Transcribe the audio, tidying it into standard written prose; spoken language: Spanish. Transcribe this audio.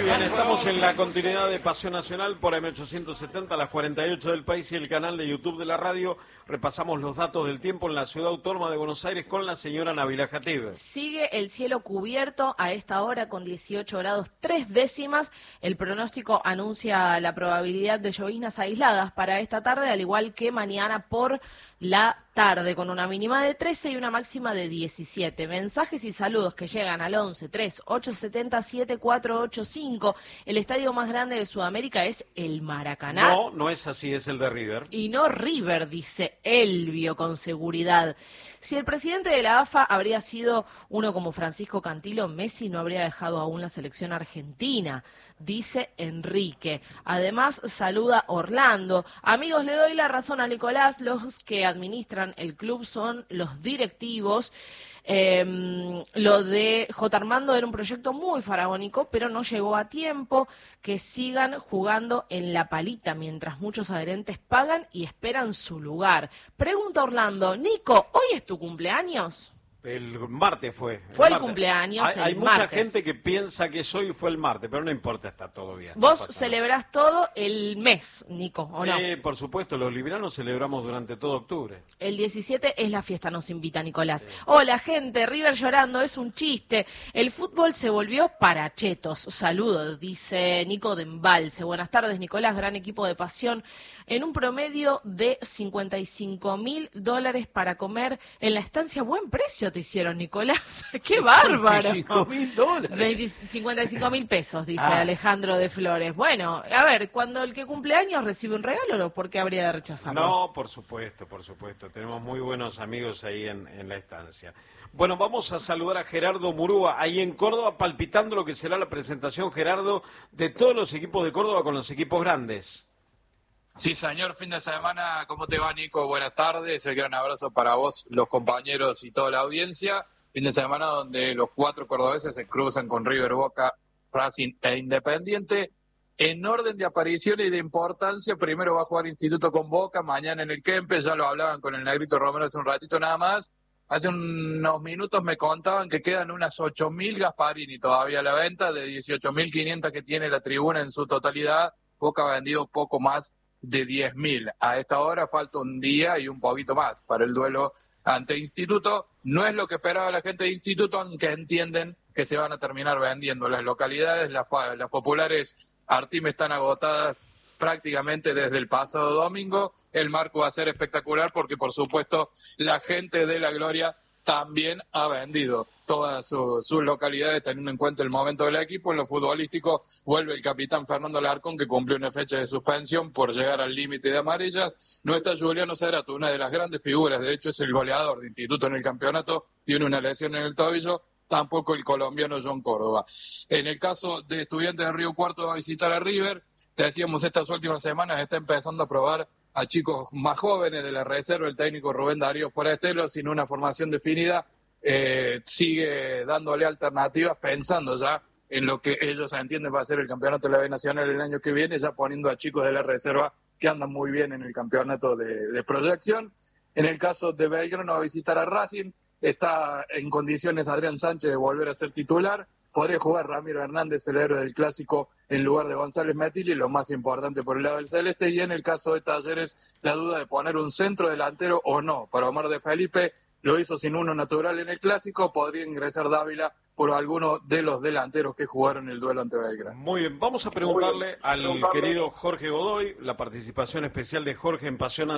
bien, estamos en la continuidad de Pasión Nacional por M870, a las 48 del país y el canal de YouTube de la radio. Repasamos los datos del tiempo en la ciudad autónoma de Buenos Aires con la señora Nabila Jatib. Sigue el cielo cubierto a esta hora con 18 grados 3 décimas. El pronóstico anuncia la probabilidad de lloviznas aisladas para esta tarde, al igual que mañana por la tarde, con una mínima de 13 y una máxima de 17. Mensajes y saludos que llegan al 11 3 870 7485. El estadio más grande de Sudamérica es el Maracaná. No, no es así, es el de River. Y no River, dice Elvio con seguridad. Si el presidente de la AFA habría sido uno como Francisco Cantilo, Messi no habría dejado aún la selección argentina, dice Enrique. Además, saluda Orlando. Amigos, le doy la razón a Nicolás, los que administran el club son los directivos. Lo de J. Armando era un proyecto muy faraónico, pero no llegó a tiempo. Que sigan jugando en la palita mientras muchos adherentes pagan y esperan su lugar. Pregunta Orlando, Nico, ¿hoy es tu cumpleaños? El martes fue. Fue el cumpleaños, Hay el mucha martes. gente que piensa que hoy fue el martes, pero no importa, está todo bien. Vos no celebrás todo el mes, Nico, ¿o no? Sí, por supuesto, los libranos celebramos durante todo octubre. El 17 es la fiesta, nos invita Nicolás. Sí. Hola, gente, River llorando, es un chiste. El fútbol se volvió para chetos. Saludos, dice Nico de Embalse. Buenas tardes, Nicolás, gran equipo de pasión. En un promedio de $55.000 para comer en la estancia, buen precio te hicieron, Nicolás. ¡Qué bárbaro! $55.000. 55.000 pesos, dice Alejandro de Flores. Bueno, a ver, cuando el que cumple años recibe un regalo, ¿por qué habría de rechazarlo? No, por supuesto, por supuesto. Tenemos muy buenos amigos ahí en la estancia. Bueno, vamos a saludar a Gerardo Murúa, ahí en Córdoba, palpitando lo que será la presentación, Gerardo, de todos los equipos de Córdoba con los equipos grandes. Sí, señor, fin de semana. ¿Cómo te va, Nico? Buenas tardes. El gran abrazo para vos, los compañeros y toda la audiencia. Fin de semana donde los 4 cordobeses se cruzan con River, Boca, Racing e Independiente. En orden de aparición y de importancia, primero va a jugar Instituto con Boca, mañana en el Kempes, ya lo hablaban con el Negrito Romero hace un ratito nada más. Hace unos minutos me contaban que quedan unas 8.000 Gasparini todavía a la venta, de 18.500 que tiene la tribuna en su totalidad. Boca ha vendido poco más de 10.000. A esta hora falta un día y un poquito más para el duelo ante Instituto. No es lo que esperaba la gente de Instituto, aunque entienden que se van a terminar vendiendo. Las localidades, las populares Artimes están agotadas prácticamente desde el pasado domingo. El marco va a ser espectacular porque, por supuesto, la gente de La Gloria también ha vendido todas sus localidades, teniendo en cuenta el momento del equipo. En lo futbolístico vuelve el capitán Fernando Larcón, que cumplió una fecha de suspensión por llegar al límite de amarillas. No está Juliano Cerato, una de las grandes figuras, de hecho es el goleador de Instituto en el campeonato, tiene una lesión en el tobillo. Tampoco el colombiano John Córdoba. En el caso de Estudiantes de Río Cuarto, va a visitar a River. Te decíamos, estas últimas semanas está empezando a probar a chicos más jóvenes de la reserva. El técnico Rubén Darío Forastero, sin una formación definida, sigue dándole alternativas, pensando ya en lo que ellos entienden va a ser el campeonato de la B Nacional el año que viene, ya poniendo a chicos de la reserva que andan muy bien en el campeonato de proyección. En el caso de Belgrano, va a visitar a Racing. Está en condiciones Adrián Sánchez de volver a ser titular. Podría jugar Ramiro Hernández, el héroe del clásico, en lugar de González Metilli, lo más importante por el lado del celeste. Y en el caso de Talleres, la duda de poner un centro delantero o no. Para Omar de Felipe, lo hizo sin uno natural en el clásico. Podría ingresar Dávila por alguno de los delanteros que jugaron el duelo ante Belgrano. Muy bien, vamos a preguntarle al querido Jorge Godoy, la participación especial de Jorge en Pasión